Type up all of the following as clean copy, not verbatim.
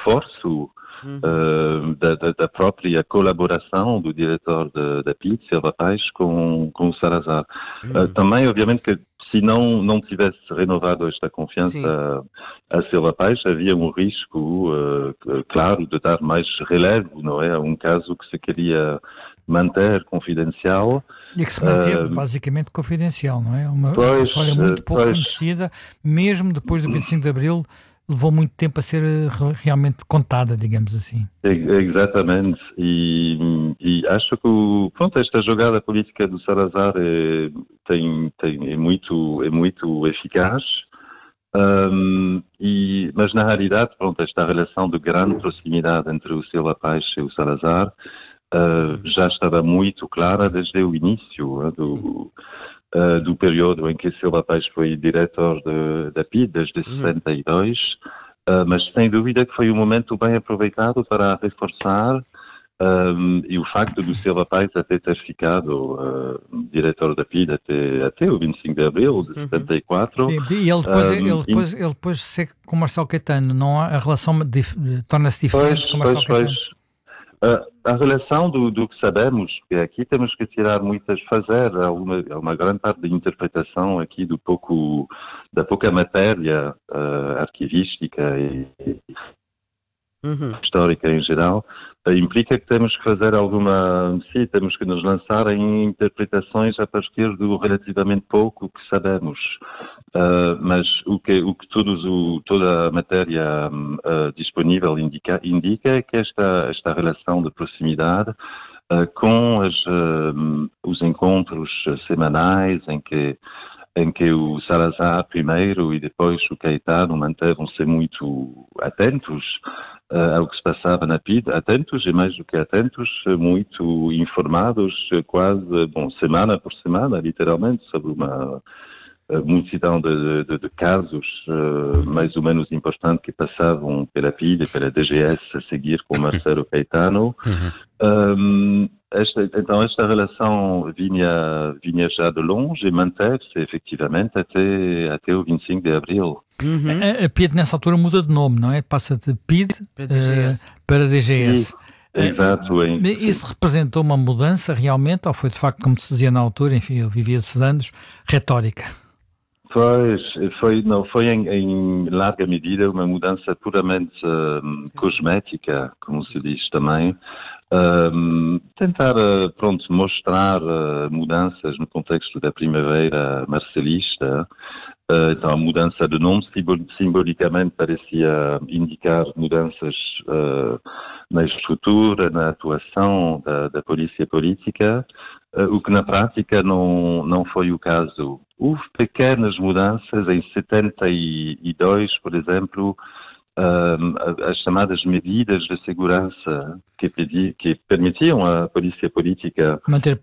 reforço da própria colaboração do diretor da PID, Silva Paz, com o Salazar. Também, obviamente, que se não tivesse renovado esta confiança a Silva Paz, havia um risco, claro, de dar mais relevo, não é? A um caso que se queria manter confidencial. E que se manteve basicamente confidencial, não é? Uma história muito pouco conhecida, mesmo depois do 25 de Abril, levou muito tempo a ser realmente contada, digamos assim. Exatamente, e acho que esta jogada política do Salazar é muito eficaz, mas na realidade, esta relação de grande proximidade entre o Silva Paz e o Salazar já estava muito clara desde o início do período em que Silva Paz foi diretor da PID, desde 62, mas sem dúvida que foi um momento bem aproveitado para reforçar, e o facto do Silva Paz até ter ficado diretor da PID até o 25 de Abril de 74. Sim, e ele depois segue com Marcelo Caetano, não há, a relação torna-se diferente com Marcelo Caetano. A relação do que sabemos, que aqui temos que fazer uma grande parte da interpretação aqui da pouca matéria arquivística e histórica em geral, implica que temos que fazer temos que nos lançar em interpretações a partir do relativamente pouco que sabemos. Mas o que toda a matéria disponível indica é que esta relação de proximidade com os encontros semanais em que o Salazar primeiro e depois o Caetano mantevam-se muito atentos ao que se passava na PID, atentos e mais do que atentos, muito informados, quase, semana por semana, literalmente, sobre uma multidão de casos mais ou menos importantes que passavam pela PID e pela DGS a seguir com Marcelo Caetano. Esta relação vinha já de longe e manteve-se efetivamente até o 25 de Abril. A PID nessa altura muda de nome, não é? Passa de PID para DGS. Exato. Isso representou uma mudança realmente, ou foi de facto, como se dizia na altura, enfim, eu vivi esses anos, retórica? Foi em larga medida uma mudança puramente cosmética, como se diz também. Tentar, mostrar mudanças no contexto da primavera marcelista. Então, a mudança de nome simbolicamente parecia indicar mudanças na estrutura, na atuação da polícia política, o que na prática não foi o caso. Houve pequenas mudanças em 72, por exemplo, as chamadas medidas de segurança que permitiam à polícia política manter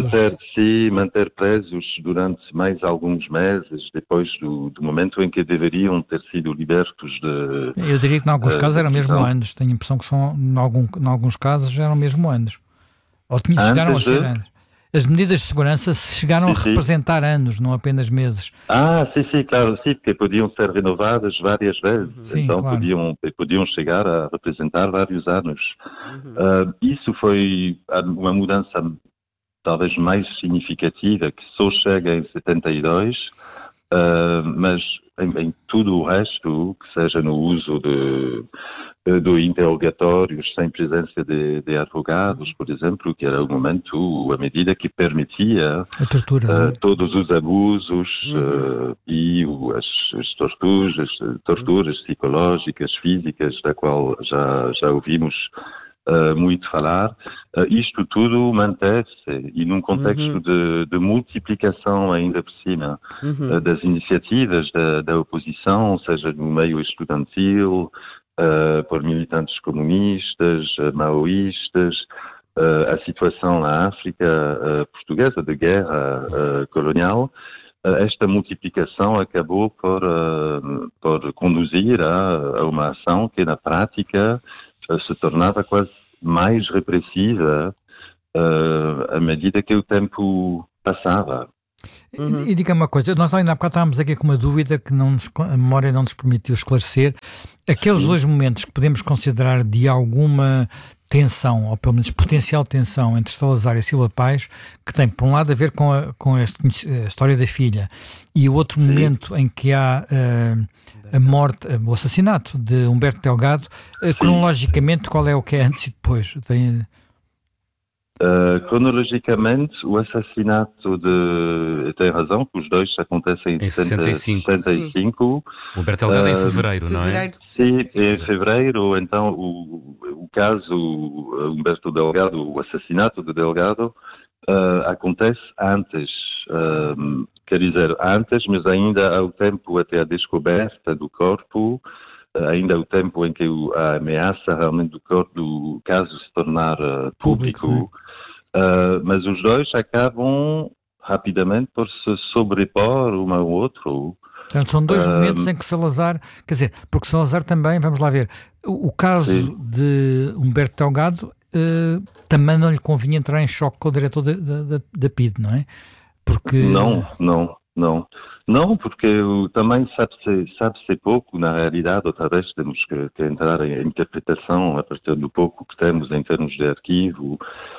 presos durante mais alguns meses depois do momento em que deveriam ter sido libertos de... Eu diria que em alguns casos eram mesmo anos. Tenho a impressão que em alguns casos eram mesmo anos. Ou chegaram a ser anos. As medidas de segurança chegaram a representar anos, não apenas meses. Claro, porque podiam ser renovadas várias vezes. Sim, então claro. podiam chegar a representar vários anos. Isso foi uma mudança talvez mais significativa, que só chega em 72, mas em tudo o resto, que seja no uso de interrogatórios sem presença de advogados, por exemplo, que era a medida que permitia a tortura, todos os abusos e as torturas psicológicas, físicas, da qual já ouvimos muito falar. Isto tudo manteve-se e num contexto de multiplicação ainda por cima das iniciativas da oposição, seja no meio estudantil, por militantes comunistas, maoístas, a situação na África portuguesa de guerra colonial. Esta multiplicação acabou por conduzir a uma ação que na prática se tornava quase mais repressiva à medida que o tempo passava. E diga uma coisa, nós ainda há bocado estávamos aqui com uma dúvida que a memória não nos permitiu esclarecer. Aqueles dois momentos que podemos considerar de alguma tensão, ou pelo menos potencial tensão entre Salazar e Silva Paz, que tem por um lado a ver com a história da filha, e o outro momento em que há a morte, o assassinato de Humberto Delgado, cronologicamente qual é o que é antes e depois? Cronologicamente, o assassinato tem razão, que os dois acontecem em 65. O Humberto Delgado é em fevereiro, não é? Sim, em fevereiro. Então, o caso Humberto Delgado, o assassinato de Delgado, acontece antes. Quer dizer, antes, mas ainda há o tempo até a descoberta do corpo, ainda o tempo em que a ameaça realmente do caso se tornar público. Mas os dois acabam rapidamente por se sobrepor um ao outro. Portanto, são dois momentos em que Salazar, quer dizer, porque Salazar também, vamos lá ver, o caso de Humberto Delgado também não lhe convinha entrar em choque com o diretor da PIDE, não é? Porque... Não, porque também sabe-se pouco, na realidade, outra vez temos que entrar em interpretação a partir do pouco que temos em termos de arquivo.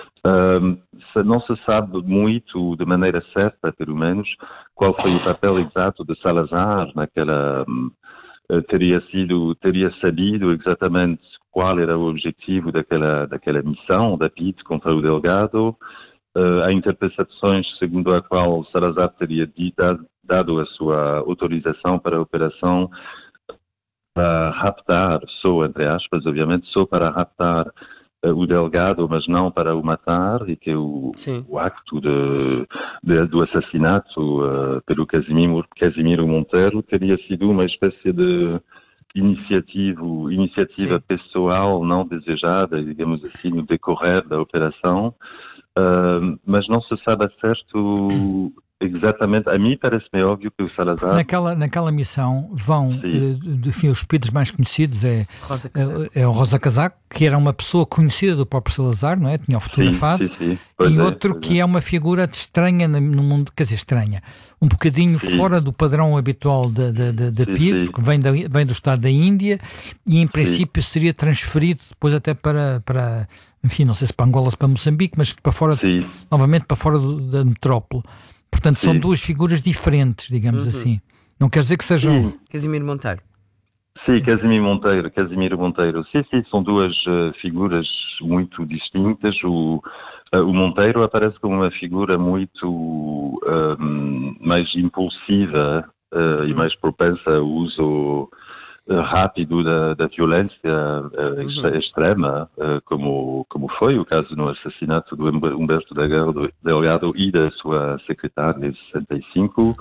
Não se sabe muito, de maneira certa, pelo menos, qual foi o papel exato de Salazar naquela... Teria sabido exatamente qual era o objetivo daquela missão da PIDE contra o Delgado. Há interpretações segundo a qual Salazar teria dado a sua autorização para a operação para raptar, só entre aspas, obviamente, só para raptar o Delgado, mas não para o matar, e que o acto do assassinato pelo Casimiro Monteiro teria sido uma espécie de iniciativa pessoal não desejada, digamos assim, no decorrer da operação. Mas não se sabe a certo exatamente. A mim parece-me óbvio que o Salazar... Naquela missão vão, enfim, os PIDES mais conhecidos é o Rosa Casaco, que era uma pessoa conhecida do próprio Salazar, não é? Tinha fotografado. E outro que é uma figura estranha no mundo, quer dizer, estranha, um bocadinho fora do padrão habitual da PIDE, porque vem do estado da Índia e em princípio seria transferido depois até para enfim, não sei se para Angola ou para Moçambique, mas para fora, novamente para fora da metrópole. Portanto, são duas figuras diferentes, digamos assim. Não quer dizer que sejam... Casimiro Monteiro. Sim, Casimiro Monteiro. Sim, são duas figuras muito distintas. O Monteiro aparece como uma figura muito mais impulsiva e mais propensa ao uso rápido da violência extrema, como foi o caso no assassinato do Humberto Delgado e da sua secretária em 65.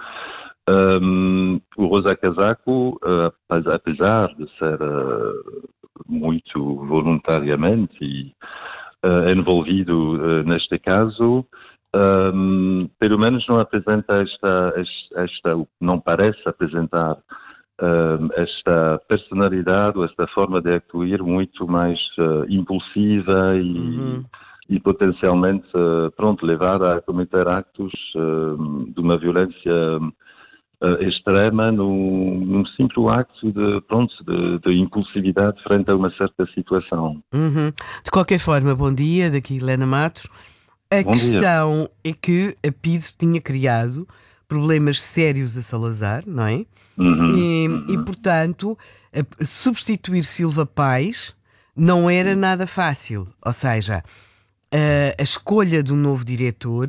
O Rosa Casaco, apesar de ser muito voluntariamente envolvido neste caso, pelo menos não apresenta não parece apresentar esta personalidade ou esta forma de actuar muito mais impulsiva e potencialmente levada a cometer actos de uma violência extrema num simples acto de impulsividade frente a uma certa situação. De qualquer forma, bom dia, daqui Helena Matos. A questão é que a PIDE tinha criado problemas sérios a Salazar, não é? E, portanto, substituir Silva Paz não era nada fácil. Ou seja, a escolha do novo diretor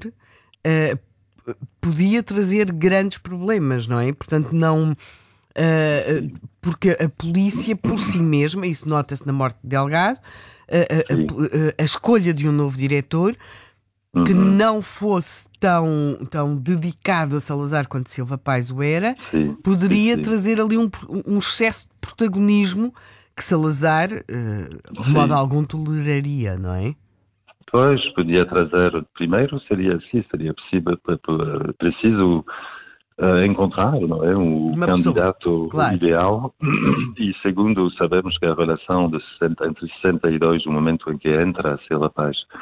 podia trazer grandes problemas, não é? Portanto, não... porque a polícia, por si mesma, isso nota-se na morte de Delgado, a escolha de um novo diretor que não fosse tão dedicado a Salazar quanto Silva Paz o era, poderia trazer ali um excesso de protagonismo que Salazar, de modo algum, toleraria, não é? Pois, podia trazer, primeiro seria preciso encontrar, não é, um candidato ideal, e segundo, sabemos que a relação entre 62, o momento em que entra Silva Paz,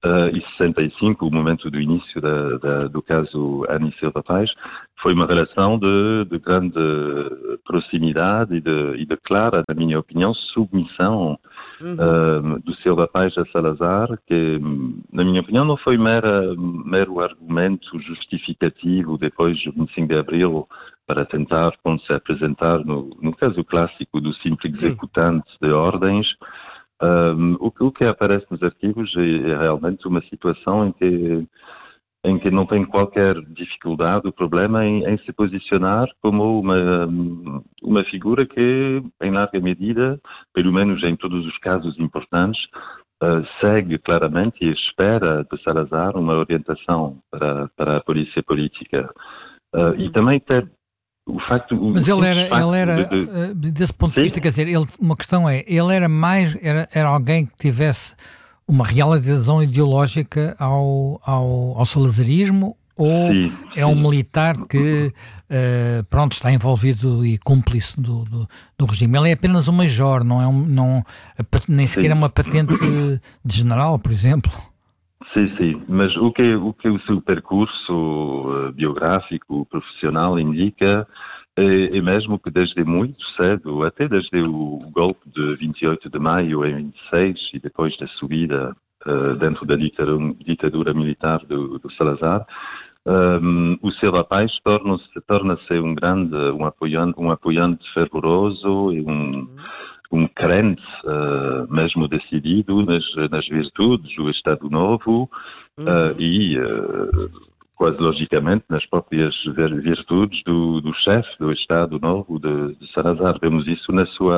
e 65, o momento do início do caso Annie Silva Paz, foi uma relação de grande proximidade e de clara, na minha opinião, submissão do Silva Paz a Salazar, que, na minha opinião, não foi mero argumento justificativo depois do 25 de Abril para tentar, quando se apresentar no caso clássico do simples executante de ordens. O que aparece nos arquivos é realmente uma situação em que não tem qualquer dificuldade, o problema em se posicionar como uma figura que, em larga medida, pelo menos em todos os casos importantes, segue claramente e espera de Salazar uma orientação para a polícia política. E também tem o facto... Mas ele era desse ponto de vista, quer dizer, uma questão ele era alguém que tivesse uma real adesão ideológica ao salazarismo, ou é um militar que está envolvido e cúmplice do regime? Ele é apenas um major, nem sequer é uma patente de general, por exemplo. Sim, mas o que o seu percurso biográfico, profissional indica é mesmo que desde muito cedo, até desde o golpe de 28 de maio em 26 e depois da subida dentro da ditadura militar do Salazar, o Silva Paz torna-se um apoiante fervoroso e um crente mesmo decidido nas virtudes do Estado Novo e quase logicamente nas próprias virtudes do chefe do Estado Novo de Salazar. Vemos isso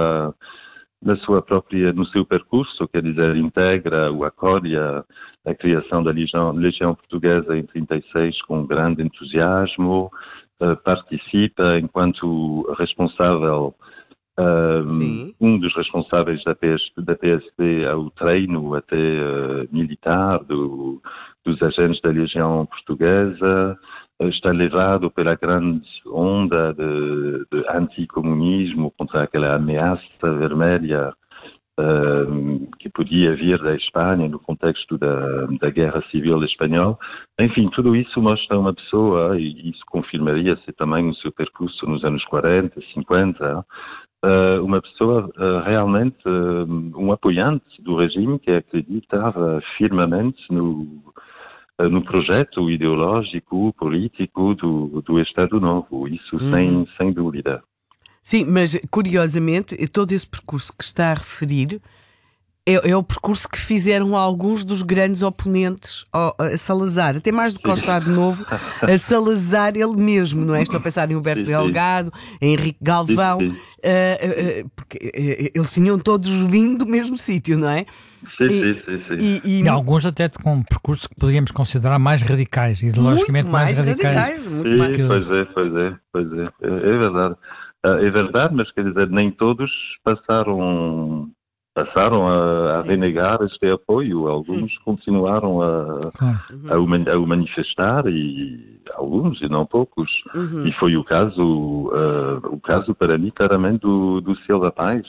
no seu percurso, quer dizer, integra ou acolhe a criação da Legião Portuguesa em 36 com grande entusiasmo, participa enquanto responsável, um dos responsáveis da PSP ao treino até militar dos agentes da Legião Portuguesa, está levado pela grande onda de anticomunismo contra aquela ameaça vermelha que podia vir da Espanha no contexto da Guerra Civil Espanhola. Enfim, tudo isso mostra uma pessoa, e isso confirmaria-se também no seu percurso nos anos 40, 50, uma pessoa realmente um apoiante do regime que acreditava firmemente no projeto ideológico, político do Estado Novo, isso sem dúvida. Sim, mas curiosamente, todo esse percurso que está a referir é o percurso que fizeram alguns dos grandes oponentes a Salazar, até mais do que ao Estado Novo, a Salazar ele mesmo, não é? Estou a pensar em Humberto Delgado, em Henrique Galvão, porque eles tinham todos vindo do mesmo sítio, não é? Sim. E alguns até com percursos que poderíamos considerar mais radicais, ideologicamente mais radicais. Pois é. É verdade. É verdade, mas quer dizer, nem todos passaram a renegar este apoio. Alguns continuaram a o manifestar, e alguns, e não poucos. E foi o caso para mim, claramente, do Silva Paz.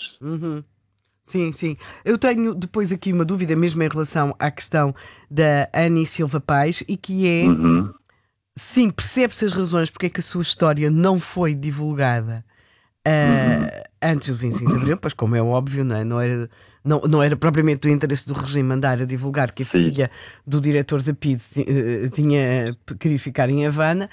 Sim. Eu tenho depois aqui uma dúvida mesmo em relação à questão da Annie Silva Paz, e que é, sim, percebe-se as razões porque é que a sua história não foi divulgada antes do 25 de Abril, pois como é óbvio, não era propriamente do interesse do regime andar a divulgar que a filha do diretor da PIDE tinha querido ficar em Havana,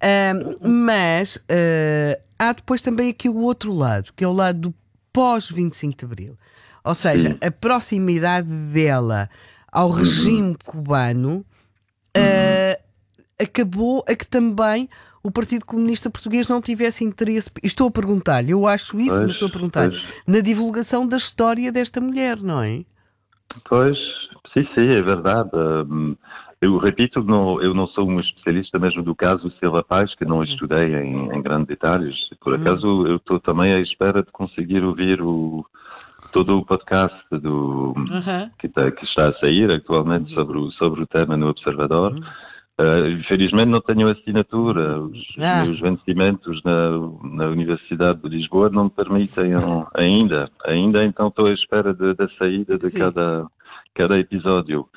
mas há depois também aqui o outro lado, que é o lado do pós-25 de Abril. Ou seja, a proximidade dela ao regime cubano acabou a que também o Partido Comunista Português não tivesse interesse. Estou a perguntar-lhe, eu acho isso, mas estou a perguntar-lhe, na divulgação da história desta mulher, não é? Pois, sim, é verdade. Eu repito, eu não sou um especialista mesmo do caso Silva Paz, que não estudei em grandes detalhes. Por acaso, eu estou também à espera de conseguir ouvir todo o podcast que está a sair atualmente sobre o tema no Observador. Infelizmente não tenho assinatura. Os meus vencimentos na Universidade de Lisboa não me permitem ainda, então estou à espera da saída de cada episódio.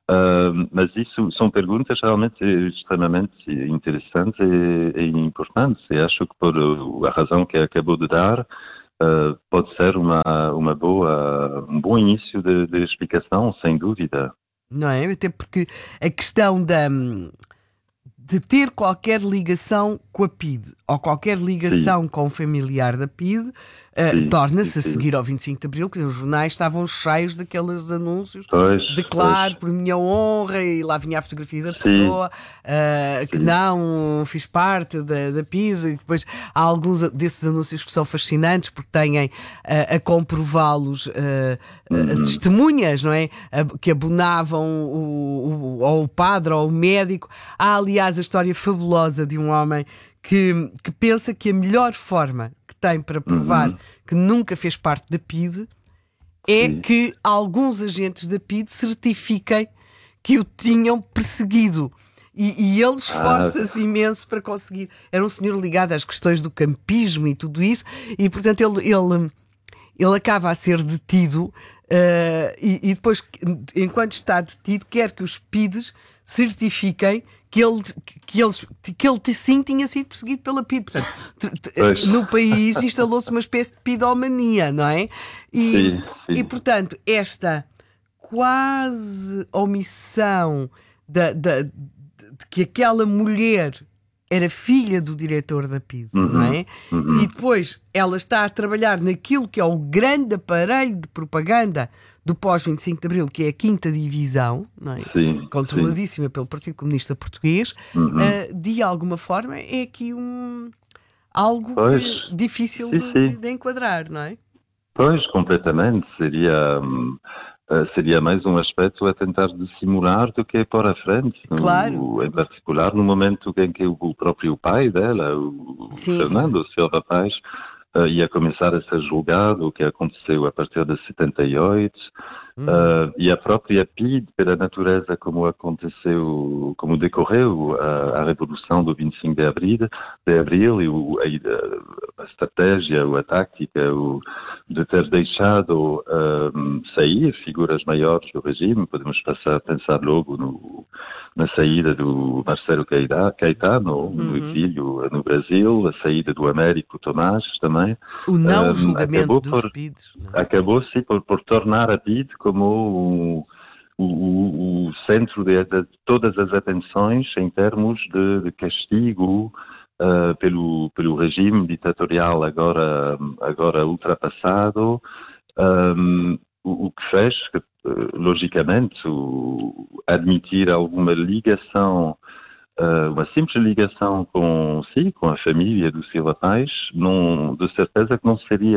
Mas isso são perguntas realmente extremamente interessantes e importantes. E acho que por a razão que acabou de dar, pode ser um bom início de explicação, sem dúvida. Não é? Até porque a questão de ter qualquer ligação com a PIDE ou qualquer ligação com o familiar da PIDE torna-se a seguir ao 25 de Abril, que os jornais estavam cheios daqueles anúncios, declaro por minha honra, e lá vinha a fotografia da pessoa, que não fiz parte da PIDE, e depois há alguns desses anúncios que são fascinantes porque têm a comprová-los testemunhas, não é? Que abonavam ou o padre ou o médico. Há, aliás, a história fabulosa de um homem que pensa que a melhor forma que tem para provar que nunca fez parte da PIDE é que alguns agentes da PIDE certifiquem que o tinham perseguido. E ele esforça-se imenso para conseguir. Era um senhor ligado às questões do campismo e tudo isso, e portanto ele acaba a ser detido e depois, enquanto está detido, quer que os PIDES certifiquem que ele sim tinha sido perseguido pela PIDE. Portanto, no país instalou-se uma espécie de pidomania, não é? E portanto, esta quase omissão de que aquela mulher era filha do diretor da PIDE, não é? E depois ela está a trabalhar naquilo que é o grande aparelho de propaganda do pós-25 de Abril, que é a 5ª Divisão, não é? Controladíssima pelo Partido Comunista Português, de alguma forma é aqui algo difícil de enquadrar, não é? Pois, completamente. Seria mais um aspecto a tentar dissimular do que pôr à frente. Em particular, no momento em que o próprio pai dela, o Fernando, o Sr. Rapaz, ia começar a ser julgado, o que aconteceu a partir de 78, e a própria PIDE, pela natureza como aconteceu, como decorreu a Revolução do 25 de Abril e a estratégia, a tática, de ter deixado sair figuras maiores do regime. Podemos pensar logo na saída do Marcelo Caetano, no exílio no Brasil, a saída do Américo Tomás também. O não julgamento dos PIDES. Acabou-se por tornar a PIDE como o centro de todas as atenções em termos de castigo pelo regime ditatorial agora ultrapassado, o que fez que, logicamente, admitir alguma ligação, uma simples ligação com a família do Silva Paz, de certeza que não seria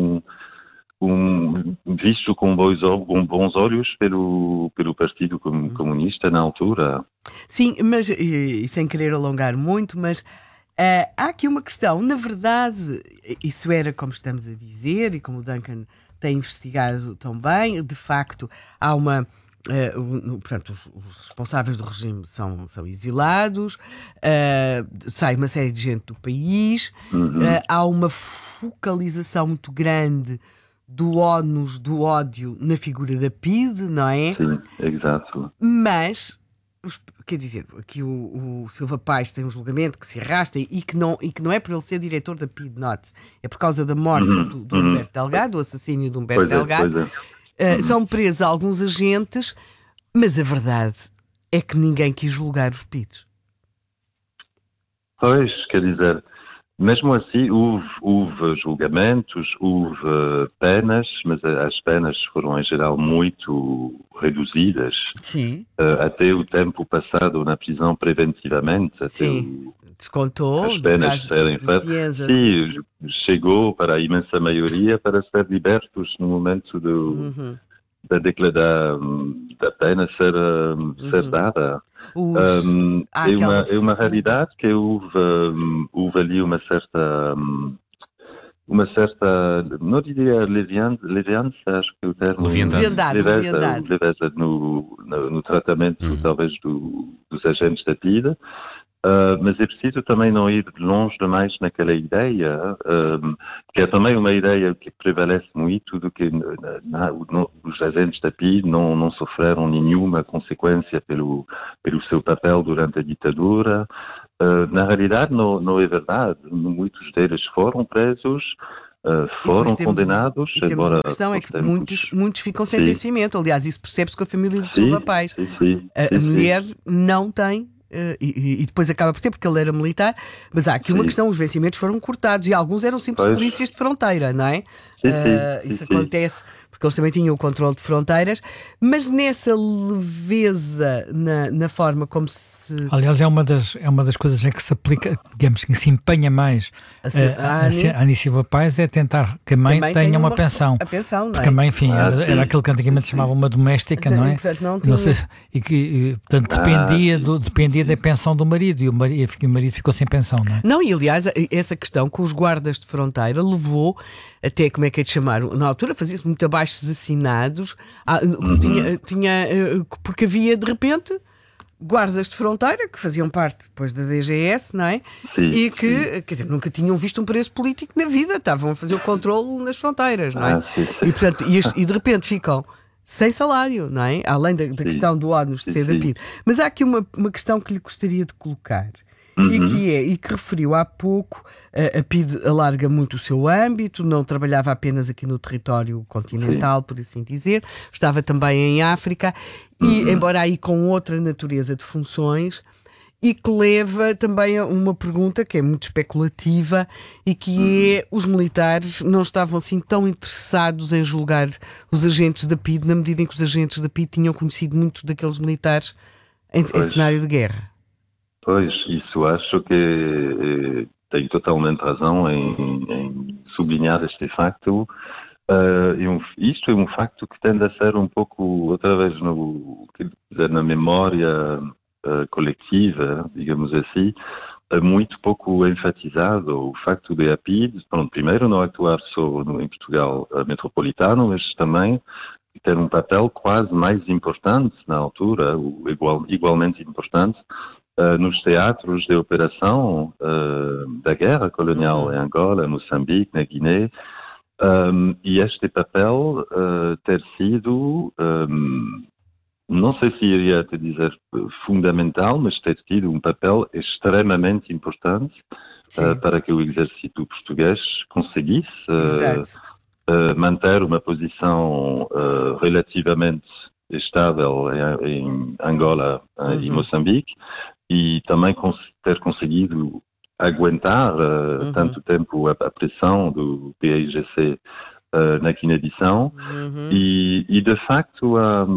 visto com bons olhos pelo Partido Comunista na altura. Sim, mas, e sem querer alongar muito, mas há aqui uma questão. Na verdade, isso era como estamos a dizer, e como o Duncan tem investigado tão bem, de facto, há uma... portanto, os responsáveis do regime são exilados, sai uma série de gente do país, há uma focalização muito grande do ónus do ódio na figura da PIDE, não é? Sim, exato. Mas, quer dizer, aqui o Silva Paz tem um julgamento que se arrasta e que não é por ele ser diretor da PIDE, note, é por causa da morte do Humberto Delgado, o assassínio de Humberto Delgado. São presos alguns agentes, mas a verdade é que ninguém quis julgar os PIDES. Pois, quer dizer, mesmo assim houve julgamentos, houve penas, mas as penas foram em geral muito reduzidas. Sim. Até o tempo passado na prisão preventivamente. Sim. Descontou. As penas serem feitas. Sim, chegou para a imensa maioria para ser libertos no momento da pena ser dada. É uma realidade que houve ali uma certa, não diria leviança, acho que é o termo. Leveza no tratamento, talvez, dos agentes da PIDE. Mas é preciso também não ir longe demais naquela ideia, que é também uma ideia que prevalece muito, do que os agentes da PIDE não sofreram nenhuma consequência pelo seu papel durante a ditadura. Na realidade, não é verdade. Muitos deles foram presos, foram condenados. E temos uma questão, é que muitos ficam sem vencimento. Aliás, isso percebe-se com a família do Silva Pais. A mulher não tem, e depois acaba por ter, porque ele era militar, mas há aqui uma questão, os vencimentos foram cortados e alguns eram simples polícias de fronteira, não é? Isso acontece porque eles também tinham o controle de fronteiras, mas nessa leveza na forma como se... Aliás, é uma das coisas em que se aplica, digamos que se empenha mais a Ani Silva Pais, é tentar que a mãe tenha uma pensão. A pensão, não é? Porque a mãe, enfim, era aquilo que antigamente se chamava uma doméstica, não é? Portanto, não sei, portanto, dependia da pensão do marido, e o marido ficou sem pensão, não é? Não, e aliás, essa questão com os guardas de fronteira levou até, como é que é de chamar, na altura fazia-se muito abaixos assinados, porque havia de repente guardas de fronteira que faziam parte depois da DGS, não é? E que, quer dizer, nunca tinham visto um preço político na vida, estavam a fazer o controle nas fronteiras, não é? E portanto, e de repente ficam sem salário, não é? Além da questão do ónus de ser da PIDE. Mas há aqui uma questão que lhe gostaria de colocar. E que referiu há pouco, a PIDE alarga muito o seu âmbito, não trabalhava apenas aqui no território continental, por assim dizer, estava também em África, e embora aí com outra natureza de funções, e que leva também a uma pergunta que é muito especulativa e que é: os militares não estavam assim tão interessados em julgar os agentes da PIDE, na medida em que os agentes da PIDE tinham conhecido muitos daqueles militares em cenário de guerra? Pois, isso acho que tem totalmente razão em sublinhar este facto. Isto é um facto que tende a ser um pouco, outra vez, na memória coletiva, digamos assim, muito pouco enfatizado. O facto de a PIDE, primeiro, não atuar só em Portugal metropolitano, mas também ter um papel quase mais importante na altura, igualmente importante, nos teatros de operação da guerra colonial em Angola, Moçambique, na Guiné, e este papel ter sido, não sei se iria te dizer fundamental, mas ter tido um papel extremamente importante para que o exército português conseguisse manter uma posição relativamente estável em Angola e Moçambique, e também ter conseguido aguentar tanto tempo a pressão do PAIGC na Guiné-Bissau, e de facto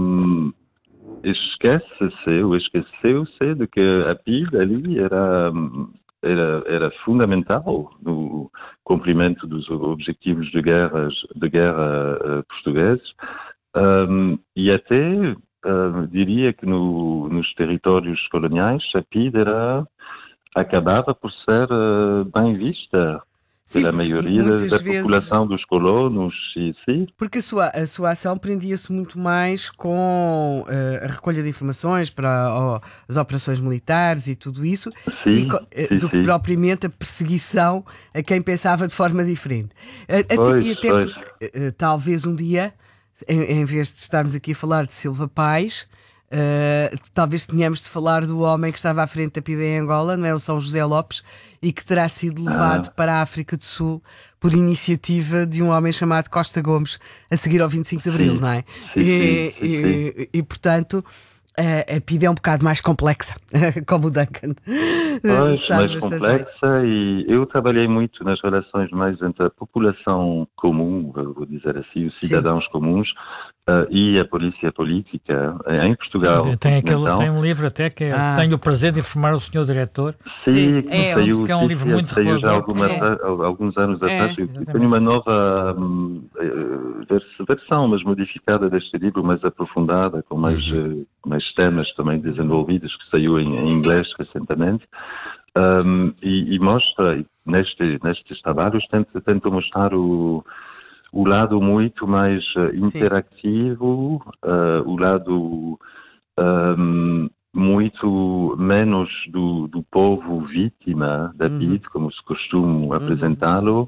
esqueceu-se de que a PIDE ali era fundamental no cumprimento dos objetivos de guerra portugueses, e até diria que nos territórios coloniais a PIDE acabava por ser bem vista pela maioria da população dos colonos. Porque a sua ação prendia-se muito mais com a recolha de informações para as operações militares e tudo isso, do que propriamente a perseguição a quem pensava de forma diferente. Porque, talvez um dia, em vez de estarmos aqui a falar de Silva Pais, talvez tenhamos de falar do homem que estava à frente da PIDE em Angola, não é? O São José Lopes, e que terá sido levado para a África do Sul por iniciativa de um homem chamado Costa Gomes, a seguir ao 25 de Abril, não é? E portanto, a PIDE é um bocado mais complexa, como o Duncan. Mais complexa, e eu trabalhei muito nas relações mais entre a população comum, vou dizer assim, os cidadãos comuns, e a polícia política em Portugal. Sim, tem um livro até que tenho o prazer de informar o senhor diretor. Sim, que é um livro muito revelador. Já alguns anos atrás. Eu tenho uma nova versão, mas modificada deste livro, mais aprofundada, com mais temas também desenvolvidos, que saiu em inglês recentemente. E mostra, nestes trabalhos, tento mostrar o lado muito mais interativo, o lado muito menos do povo vítima da PIDE, como se costuma apresentá-lo,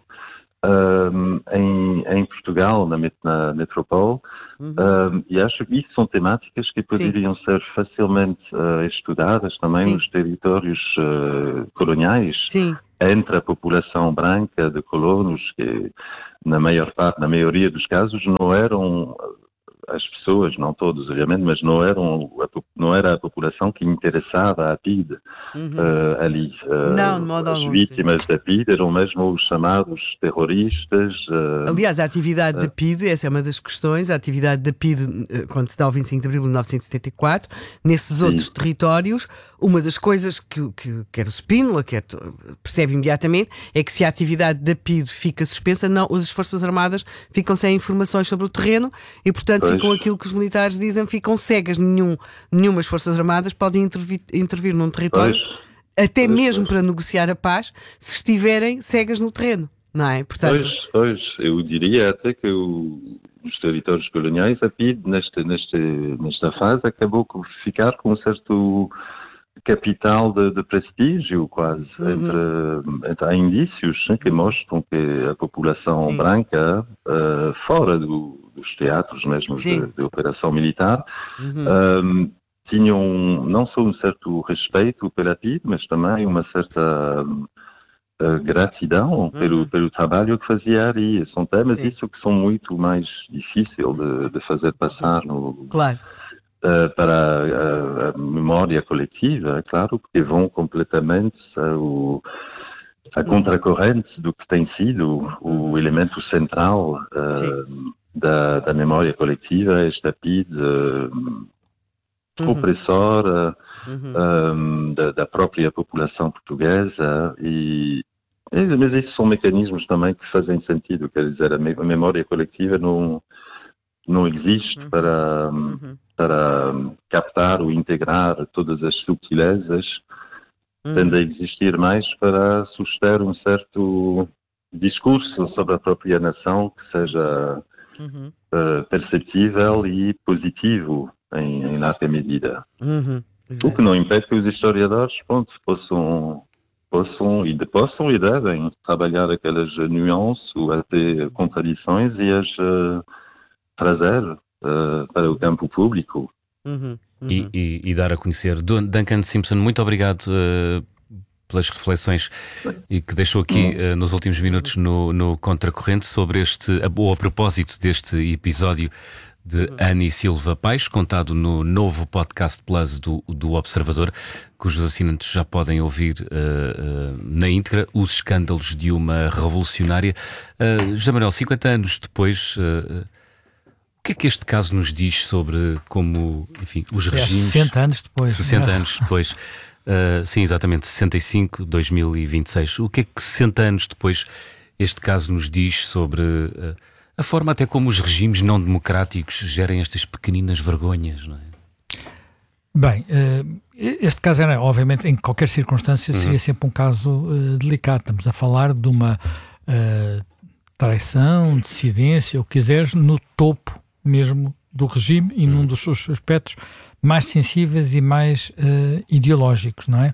em Portugal, na metrópole, e acho que isso são temáticas que poderiam ser facilmente estudadas também nos territórios coloniais, entre a população branca de colonos, que na maioria dos casos não eram as pessoas, não todos, obviamente, mas não era a população que interessava a PIDE ali. Não, de modo as algum, vítimas da PIDE eram mesmo os chamados terroristas. Aliás, a atividade da PIDE, essa é uma das questões, a atividade da PIDE, quando se dá o 25 de abril de 1974, nesses outros territórios, uma das coisas que quer o Spínola, percebe imediatamente, é que se a atividade da PIDE fica suspensa, as Forças Armadas ficam sem informações sobre o terreno e, portanto, ficam aquilo que os militares dizem, ficam cegas. Nenhumas Forças Armadas podem intervir num território, até mesmo para negociar a paz, se estiverem cegas no terreno, não é? Portanto... Pois, eu diria até que os territórios coloniais, a PIDE, nesta fase, acabou por ficar com um certo capital de prestígio, quase. Há indícios que mostram que a população branca, fora dos teatros mesmo de operação militar, tinham não só um certo respeito pela PIDE, mas também uma certa gratidão pelo trabalho que fazia ali. São temas isso que são muito mais difíceis de fazer passar para a memória coletiva, claro, porque vão completamente a contracorrente do que tem sido o elemento central da memória coletiva, esta PIDE opressora da própria população portuguesa mas esses são mecanismos também que fazem sentido, quer dizer, a memória coletiva não existe para captar ou integrar todas as subtilezas, tende a existir mais para suster um certo discurso sobre a própria nação que seja perceptível e positivo em larga medida. O que não impede que os historiadores possam e devem trabalhar aquelas nuances ou até contradições e as trazer para o campo público. E dar a conhecer. Duncan Simpson, muito obrigado pelas reflexões e que deixou aqui nos últimos minutos no Contracorrente sobre ou a propósito deste episódio de Annie Silva Paes, contado no novo Podcast Plus do Observador, cujos assinantes já podem ouvir na íntegra os escândalos de uma revolucionária. José Manuel, 50 anos depois, o que é que este caso nos diz sobre como, enfim, os regimes... 60 anos depois. 60 anos depois. Sim, exatamente, 65, 2026. O que é que 60 anos depois este caso nos diz sobre a forma até como os regimes não democráticos gerem estas pequeninas vergonhas, não é? Bem, este caso era, obviamente, em qualquer circunstância, seria sempre um caso delicado. Estamos a falar de uma traição, dissidência, o que quiseres, no topo mesmo do regime e num dos seus aspectos mais sensíveis e mais ideológicos, não é?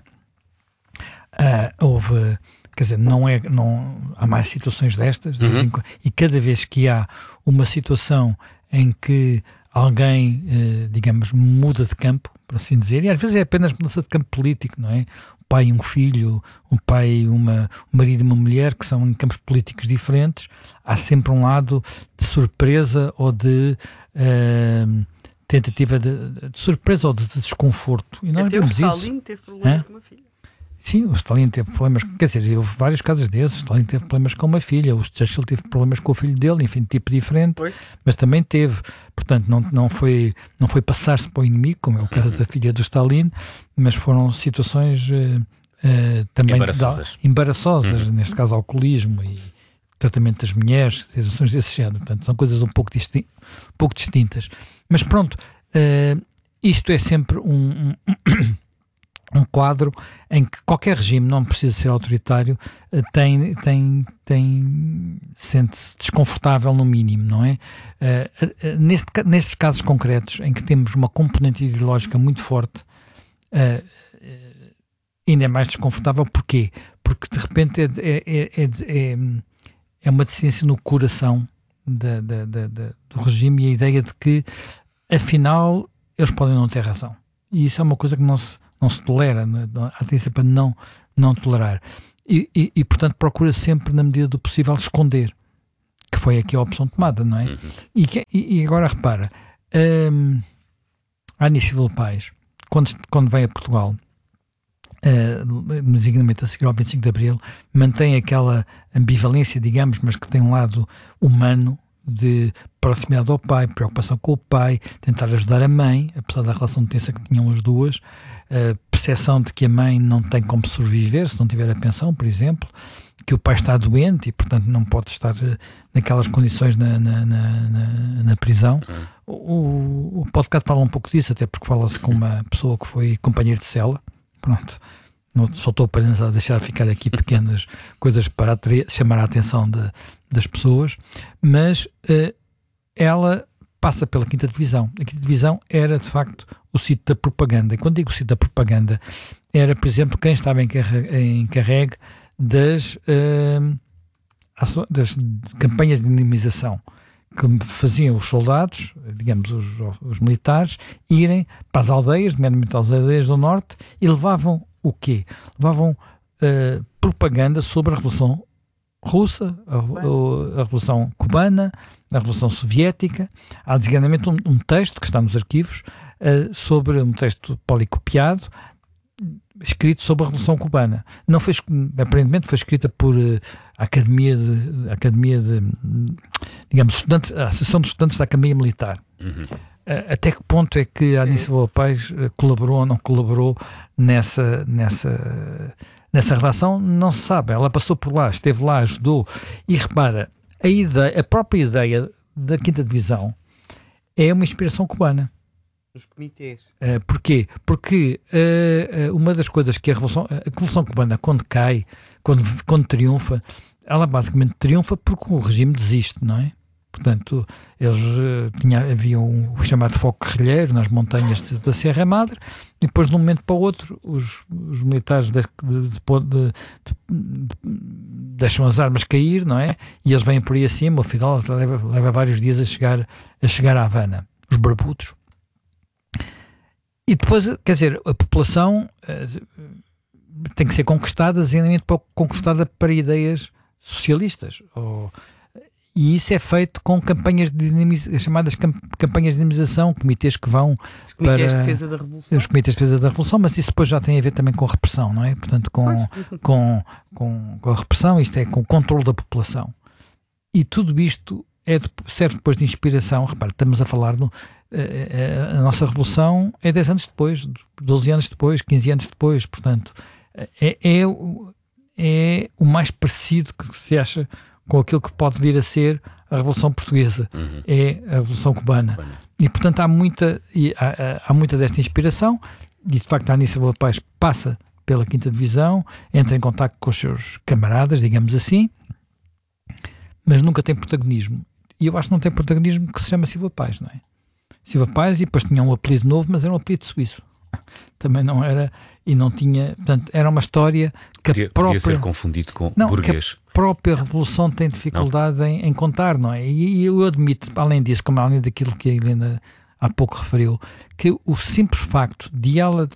Quer dizer, não há mais situações destas, e cada vez que há uma situação em que alguém, digamos, muda de campo, por assim dizer, e às vezes é apenas mudança de campo político, não é? Um pai e um filho, um pai, um marido e uma mulher que são em campos políticos diferentes, há sempre um lado de surpresa ou de tentativa de surpresa ou de desconforto. E nós até o Stalin teve problemas com uma filha. Sim, o Stalin teve problemas, quer dizer, houve vários casos desses. O Stalin teve problemas com uma filha, o Churchill teve problemas com o filho dele, enfim, tipo diferente, mas também teve, portanto, não foi passar-se para o inimigo, como é o caso da filha do Stalin, mas foram situações também embaraçosas, neste caso alcoolismo e tratamento das mulheres, situações desse género, portanto, são coisas um pouco distintas. Mas pronto, isto é sempre um quadro em que qualquer regime, não precisa ser autoritário, sente-se desconfortável no mínimo, não é? Nestes casos concretos em que temos uma componente ideológica muito forte, ainda é mais desconfortável. Porquê? Porque de repente é uma deficiência no coração do regime, e a ideia de que afinal eles podem não ter razão, e isso é uma coisa que não se tolera, há tendência para não tolerar, e portanto procura sempre, na medida do possível, esconder, que foi aqui a opção tomada, não é? E agora repara, a Anísia Silva Pais, quando vem a Portugal, designadamente a seguir ao 25 de Abril, mantém aquela ambivalência, digamos, mas que tem um lado humano, de proximidade ao pai, preocupação com o pai, tentar ajudar a mãe, apesar da relação de tensa que tinham as duas, percepção de que a mãe não tem como sobreviver se não tiver a pensão, por exemplo, que o pai está doente e portanto não pode estar naquelas condições na prisão. O podcast fala um pouco disso, até porque fala-se com uma pessoa que foi companheiro de cela. Pronto, só estou apenas a deixar ficar aqui pequenas coisas para chamar a atenção das pessoas, mas ela passa pela Quinta Divisão. A Quinta Divisão era, de facto, o sítio da propaganda. E quando digo sítio da propaganda, era, por exemplo, quem estava encarregue das campanhas de indemnização, que faziam os soldados, digamos, os militares, irem para as aldeias, nomeadamente as aldeias do Norte, e levavam o quê? Levavam propaganda sobre a Revolução Russa, a Revolução Cubana, a Revolução Soviética. Há designadamente um texto que está nos arquivos, sobre um texto policopiado, escrito sobre a Revolução Cubana. Não foi, aparentemente foi escrita por a Academia de digamos, estudantes, a Associação dos Estudantes da Academia Militar. Até que ponto é que a Anísia Silva Pais colaborou ou não colaborou nessa redação? Não se sabe. Ela passou por lá, esteve lá, ajudou. E repara, a própria ideia da Quinta Divisão é uma inspiração cubana. Os comitês. Porquê? Porque uma das coisas que a Revolução Cubana, quando cai, quando triunfa, ela basicamente triunfa porque o regime desiste, não é? Portanto, eles havia um chamado foco guerrilheiro nas montanhas da Sierra Madre, e depois de um momento para o outro os militares deixam as armas cair, não é? E eles vêm por aí acima. O Fidel leva vários dias a chegar a Havana, os barbudos. E depois, quer dizer, a população tem que ser conquistada, designadamente conquistada para ideias socialistas. E isso é feito com campanhas chamadas campanhas de indemnização, comitês que vão para... de defesa da Revolução. Os comitês de defesa da Revolução, mas isso depois já tem a ver também com repressão, não é? Portanto, com a repressão, isto é, com o controle da população. E tudo isto serve depois de inspiração. Repara, estamos a falar a nossa Revolução é 10 anos depois, 12 anos depois, 15 anos depois, portanto, é o mais parecido que se acha com aquilo que pode vir a ser a Revolução Portuguesa, é a Revolução Cubana. E, portanto, há muita desta inspiração, e, de facto, a Anísia Silva Pais passa pela Quinta Divisão, entra em contacto com os seus camaradas, digamos assim, mas nunca tem protagonismo. E eu acho que não tem protagonismo que se chama Silva Pais, não é? Silva Pais, e depois tinha um apelido novo, mas era um apelido suíço. Também não era, e não tinha, portanto, era uma história que podia ser confundido com burguês. Que a própria Revolução tem dificuldade em contar, não é? E eu admito, além disso, como além daquilo que a Helena há pouco referiu, que o simples facto de ela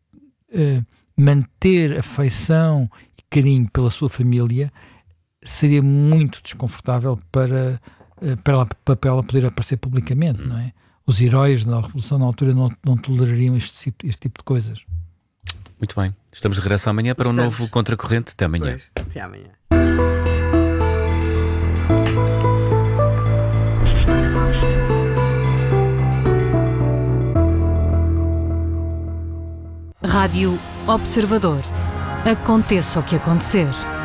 manter afeição e carinho pela sua família seria muito desconfortável para ela poder aparecer publicamente, não é? Os heróis da Revolução na altura não tolerariam este tipo de coisas. Muito bem. Estamos de regresso amanhã para um novo Contracorrente. Até amanhã. Pois, até amanhã. Rádio Observador. Aconteça o que acontecer.